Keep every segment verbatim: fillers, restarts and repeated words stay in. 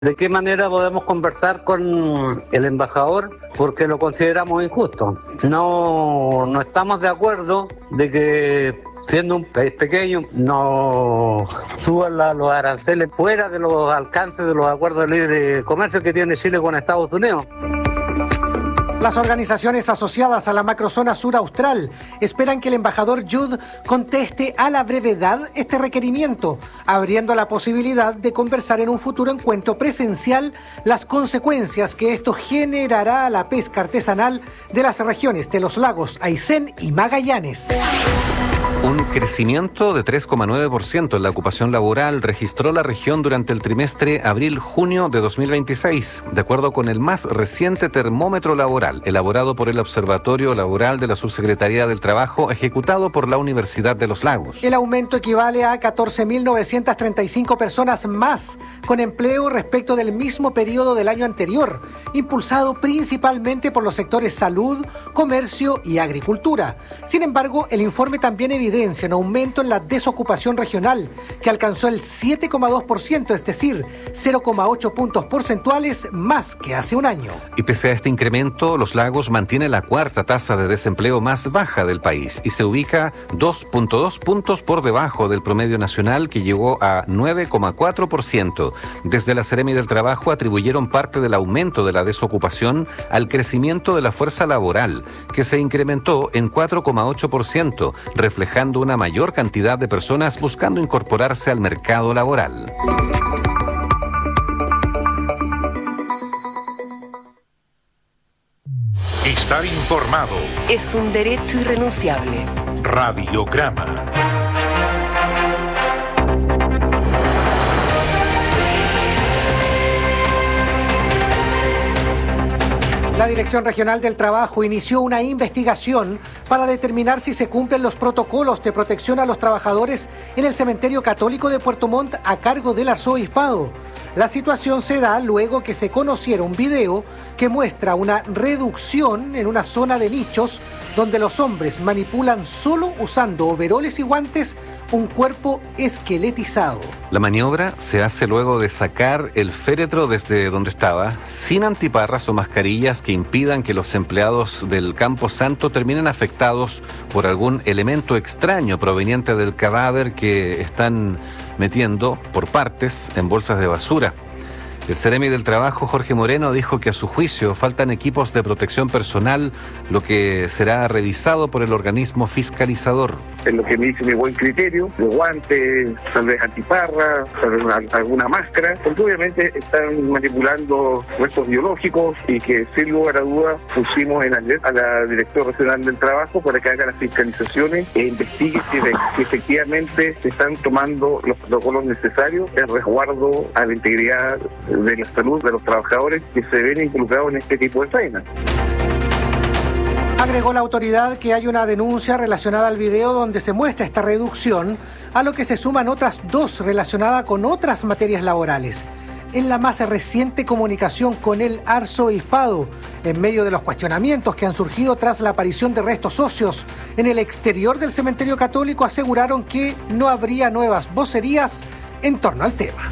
¿De qué manera podemos conversar con el embajador? Porque lo consideramos injusto. No, no estamos de acuerdo de que, siendo un país pequeño, no suban la, los aranceles fuera de los alcances de los acuerdos de libre comercio que tiene Chile con Estados Unidos. Las organizaciones asociadas a la macrozona sur austral esperan que el embajador Judd conteste a la brevedad este requerimiento, abriendo la posibilidad de conversar en un futuro encuentro presencial las consecuencias que esto generará a la pesca artesanal de las regiones de los lagos Aysén y Magallanes. Un crecimiento de tres coma nueve por ciento en la ocupación laboral registró la región durante el trimestre abril-junio de dos mil veintiséis, de acuerdo con el más reciente termómetro laboral, elaborado por el Observatorio Laboral de la Subsecretaría del Trabajo, ejecutado por la Universidad de los Lagos. El aumento equivale a catorce mil novecientas treinta y cinco personas más con empleo respecto del mismo periodo del año anterior, impulsado principalmente por los sectores salud, comercio y agricultura. Sin embargo, el informe también evidencia un aumento en la desocupación regional, que alcanzó el siete coma dos por ciento, es decir, cero coma ocho puntos porcentuales más que hace un año. Y pese a este incremento, Los Lagos mantiene la cuarta tasa de desempleo más baja del país y se ubica dos coma dos puntos por debajo del promedio nacional, que llegó a nueve coma cuatro por ciento. Desde la Seremi del Trabajo atribuyeron parte del aumento de la desocupación al crecimiento de la fuerza laboral, que se incrementó en cuatro coma ocho por ciento, reflejando una mayor cantidad de personas buscando incorporarse al mercado laboral. Estar informado es un derecho irrenunciable. Radiograma. La Dirección Regional del Trabajo inició una investigación para determinar si se cumplen los protocolos de protección a los trabajadores en el Cementerio Católico de Puerto Montt a cargo del Arzobispado. La situación se da luego que se conociera un video que muestra una reducción en una zona de nichos donde los hombres manipulan solo usando overoles y guantes un cuerpo esqueletizado. La maniobra se hace luego de sacar el féretro desde donde estaba, sin antiparras o mascarillas que impidan que los empleados del Campo Santo terminen afectados por algún elemento extraño proveniente del cadáver que están metiendo por partes en bolsas de basura. El Seremi del Trabajo, Jorge Moreno, dijo que a su juicio faltan equipos de protección personal, lo que será revisado por el organismo fiscalizador. En lo que me dice mi buen criterio, de guantes, tal vez antiparra, tal vez una, alguna máscara, porque obviamente están manipulando restos biológicos y que sin lugar a dudas pusimos en alerta a la Dirección Regional del Trabajo para que haga las fiscalizaciones e investigue si, de, si efectivamente se están tomando los protocolos necesarios en resguardo a la integridad de la salud de los trabajadores que se ven involucrados en este tipo de faenas. Agregó la autoridad que hay una denuncia relacionada al video donde se muestra esta reducción, a lo que se suman otras dos relacionadas con otras materias laborales. En la más reciente comunicación con el Arzobispado, en medio de los cuestionamientos que han surgido tras la aparición de restos óseos en el exterior del cementerio católico, aseguraron que no habría nuevas vocerías en torno al tema.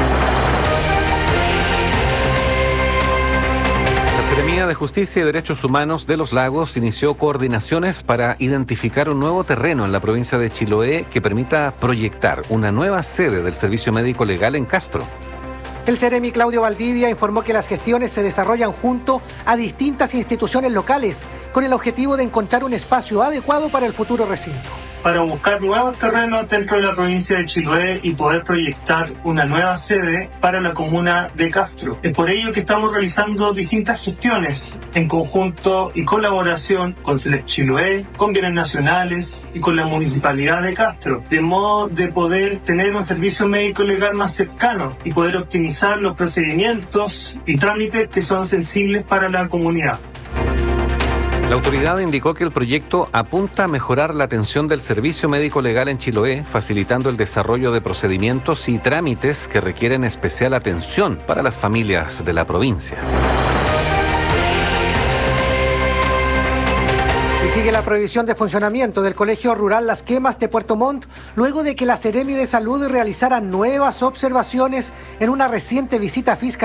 La Seremía de Justicia y Derechos Humanos de Los Lagos inició coordinaciones para identificar un nuevo terreno en la provincia de Chiloé que permita proyectar una nueva sede del Servicio Médico Legal en Castro. El Seremi Claudio Valdivia informó que las gestiones se desarrollan junto a distintas instituciones locales con el objetivo de encontrar un espacio adecuado para el futuro recinto. Para buscar nuevos terrenos dentro de la provincia de Chiloé y poder proyectar una nueva sede para la comuna de Castro. Es por ello que estamos realizando distintas gestiones en conjunto y colaboración con Select Chiloé, con bienes nacionales y con la municipalidad de Castro, de modo de poder tener un servicio médico legal más cercano y poder optimizar los procedimientos y trámites que son sensibles para la comunidad. La autoridad indicó que el proyecto apunta a mejorar la atención del servicio médico legal en Chiloé, facilitando el desarrollo de procedimientos y trámites que requieren especial atención para las familias de la provincia. Y sigue la prohibición de funcionamiento del Colegio Rural Las Quemas de Puerto Montt, luego de que la Seremi de Salud realizara nuevas observaciones en una reciente visita fiscal.